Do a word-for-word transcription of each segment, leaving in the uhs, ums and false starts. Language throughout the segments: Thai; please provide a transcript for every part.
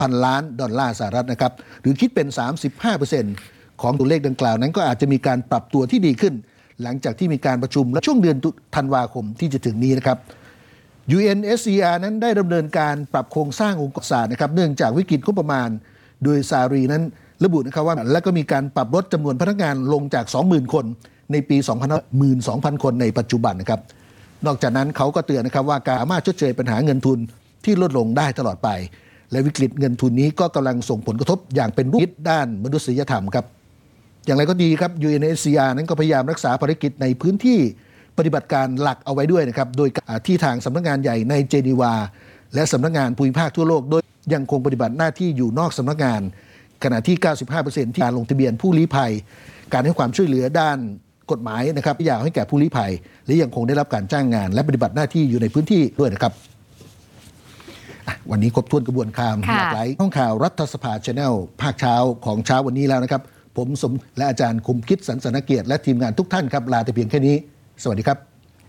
พันล้านดอลลาร์สหรัฐนะครับหรือคิดเป็น สามสิบห้าเปอร์เซ็นต์ ของตัวเลขดังกล่าวนั้นก็อาจจะมีการปรับตัวที่ดีขึ้นหลังจากที่มีการประชุมและช่วงเดือนธันวาคมที่จะถึงนี้นะครับ ยู เอ็น เอส ซี อาร์ นั้นได้ดำเนินการปรับโครงสร้างองค์กรศาสตร์นะครับเนื่องจากวิกฤตงบประมาณโดยซารีนั้นระบุนะครับว่าและก็มีการปรับลดจำนวนพนักงานลงจาก สองหมื่น คนในปี สองพัน หนึ่งหมื่นสองพัน คนในปัจจุบันนะครับนอกจากนั้นเขาก็เตือนนะครับว่าการสามารถชดเชยปัญหาเงินทุนที่ลดลงได้ตลอดไปและวิกฤตเงินทุนนี้ก็กำลังส่งผลกระทบอย่างเป็นรูปด้านมนุษยธรรมครับอย่างไรก็ดีครับ ยู เอ็น เอส ซี อาร์ นั้นก็พยายามรักษาภารกิจในพื้นที่ปฏิบัติการหลักเอาไว้ด้วยนะครับโดยที่ทางสำนักงานใหญ่ในเจนีวาและสำนักงานภูมิภาคทั่วโลกโดยยังคงปฏิบัติหน้าที่อยู่นอกสำนักงานขณะที่ เก้าสิบห้าเปอร์เซ็นต์ ที่การลงทะเบียนผู้ลี้ภัยการให้ความช่วยเหลือด้านกฎหมายนะครับอยากให้แก่ผู้ลี้ภัยและยังคงได้รับการจ้างงานและปฏิบัติหน้าที่อยู่ในพื้นที่ด้วยนะครับวันนี้ครบถ้วนกระบวนการหลากหลายห้องข่าวรัฐสภา Channel ภาคเช้าของเช้าวันนี้แล้วนะครับผมสมและอาจารย์คมคิดสันสนเกียรติและทีมงานทุกท่านครับลาแต่เพียงแค่นี้สวัสดีครับ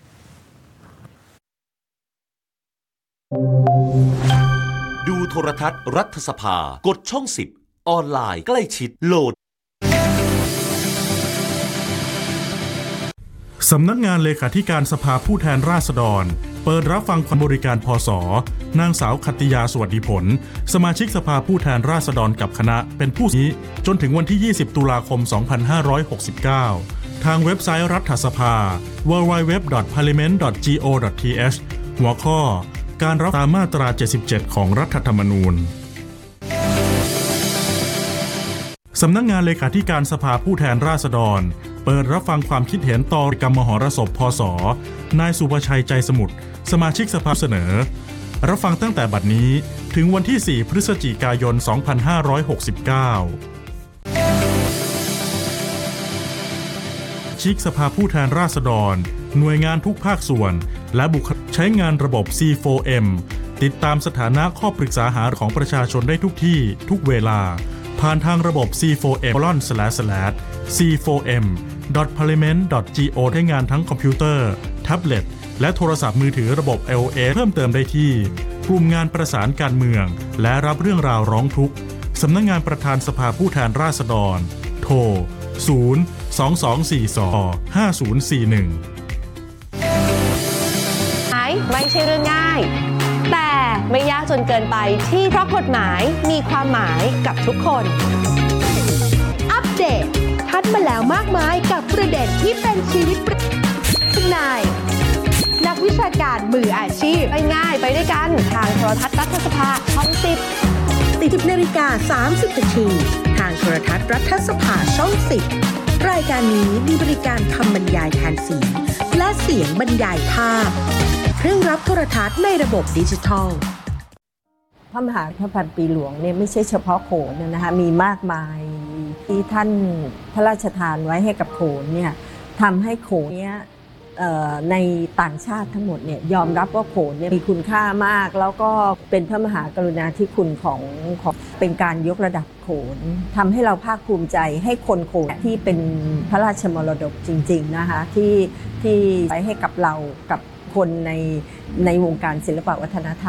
ดูโทรทัศน์รัฐสภากดช่องสิบออนไลน์ใกล้ชิดโหลดสำนักงานเลขาธิการสภาผู้แทนราษฎรเปิดรับฟังความบริการพศนางสาวคัตติยาสวัสดิผลสมาชิกสภาผู้แทนราษฎรกับคณะเป็นผู้นี้จนถึงวันที่ยี่สิบตุลาคมสองพันห้าร้อยหกสิบเก้าทางเว็บไซต์รัฐสภา ดับเบิลยู ดับเบิลยู ดับเบิลยู ดอท พาร์ลิเมนต์ ดอท จี โอ ดอท ที เอช หัวข้อการรับตามมาตราเจ็ดสิบเจ็ดของรัฐธรรมนูญสำนักงานเลขาธิการสภาผู้แทนราษฎรเปิดรับฟังความคิดเห็นต่อกรรมมหรสพพศนายสุภชัยใจสมุทรสมาชิกสภาเสนอรับฟังตั้งแต่บัดนี้ถึงวันที่สี่พฤศจิกายนสองพันห้าร้อยหกสิบเก้าชิกสภาผู้แทนราษฎรหน่วยงานทุกภาคส่วนและบุคคลใช้งานระบบ ซี โฟร์ เอ็ม ติดตามสถานะข้อปรึกษาหาของประชาชนได้ทุกที่ทุกเวลาผ่านทางระบบ ซี โฟร์ เอ็ม สแลช สแลช ซี โฟร์ เอ็ม ดอท พาร์ลิเมนต์ ดอท จี โอ ได้งานทั้งคอมพิวเตอร์แท็บเล็ตและโทรศัพท์มือถือระบบ ไอ โอ เอส เพิ่มเติมได้ที่กลุ่มงานประสานการเมืองและรับเรื่องราวร้องทุกข์สำนักงานประธานสภาผู้แทนราษฎรโทรศูนย์ สอง สอง สี่ สอง ห้า ศูนย์ สี่ หนึ่งไม่ใช่เรื่องง่ายแต่ไม่ยากจนเกินไปที่เพราะกฎหมายมีความหมายกับทุกคนอัปเดตทัดมาแล้วมากมายกับประเด็นที่เป็นชีวิตนายนักวิชาการมืออาชีพง่ายๆไปด้วยกันทางโทรทัศน์รัฐสภาช่องสิบสิบนาฬิกาสามสิบนาทีทางโทรทัศน์รัฐสภาช่องสิบรายการนี้มีบริการคำบรรยายแทนเสียงและเสียงบรรยายภาพเครื่องรับโทรทัศน์ในระบบดิจิทัลพระมหาพระพันปีหลวงเนี่ยไม่ใช่เฉพาะโขนนะคะมีมากมายที่ท่านพระราชทานไว้ให้กับโขนเนี่ยทำให้โขนเนี่ยในต่างชาติทั้งหมดเนี่ยยอมรับว่าโขนเนี่ยมีคุณค่ามากแล้วก็เป็นพระมหากรุณาธิคุณของของเป็นการยกระดับโขนทำให้เราภาคภูมิใจให้คนโขนที่เป็นพระราชมรดกจริงๆนะคะที่ที่ไว้ให้กับเรากับคนในในวงการศิลปวัฒนธรรม